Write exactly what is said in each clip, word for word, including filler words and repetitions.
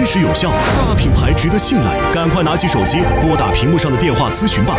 真实有效，大品牌值得信赖，赶快拿起手机拨打屏幕上的电话咨询吧。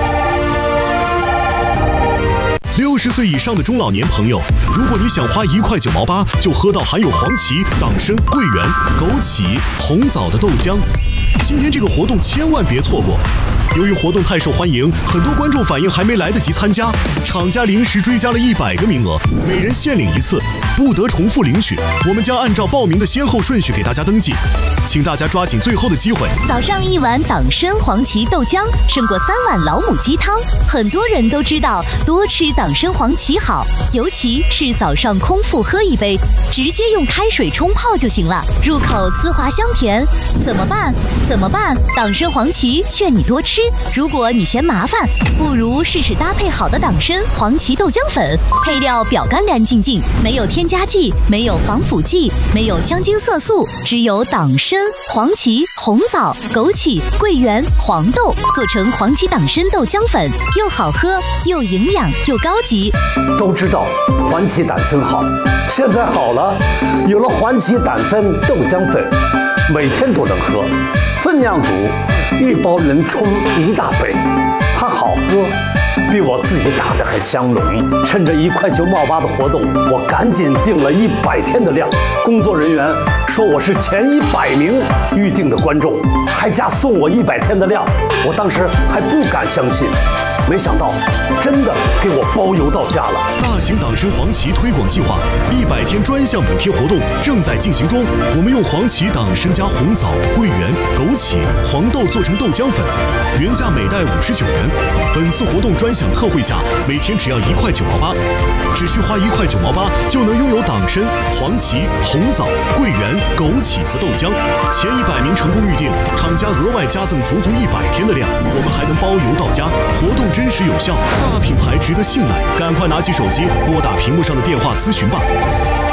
六十岁以上的中老年朋友，如果你想花一块九毛八就喝到含有黄芪、党参、桂圆、枸杞、红枣的豆浆，今天这个活动千万别错过。由于活动太受欢迎，很多观众反映还没来得及参加，厂家临时追加了一百个名额，每人限领一次，不得重复领取。我们将按照报名的先后顺序给大家登记，请大家抓紧最后的机会。 早上一碗党参黄芪豆浆，胜过三碗老母鸡汤。很多人都知道多吃党参黄芪好，尤其是早上空腹喝一杯，直接用开水冲泡就行了，入口丝滑香甜。怎么办？怎么办？党参黄芪劝你多吃。如果你嫌麻烦，不如试试搭配好的党参黄芪豆浆粉，配料表干干净净，没有添加剂，没有防腐剂，没有香精色素，只有党参、黄芪、红枣、枸杞、桂圆、黄豆做成黄芪党参豆浆粉，又好喝又营养又高级。 都知道黄芪党参好，现在好了，有了黄芪党参豆浆粉，每天都能喝，分量足，一包能冲一大杯，它好喝，比我自己打的还香浓。趁着一块九毛八的活动，我赶紧订了一百天的量。工作人员说我是前一百名预定的观众，还加送我一百天的量。我当时还不敢相信，没想到真的给我包邮到家了。 大型党参黄芪推广计划一百天专项补贴活动正在进行中。我们用黄芪、党参加红枣、桂圆、枸杞、黄豆做成豆浆粉，原价每袋五十九元。本次活动专享特惠价，每天只要一块九毛八，只需花一块九毛八就能拥有党参、黄芪、红枣、桂圆、枸杞和豆浆。前一百名成功预定，厂家额外加赠足足一百天的量，我们还能包邮到家。活动真实有效，大品牌值得信赖，赶快拿起手机拨打屏幕上的电话咨询吧。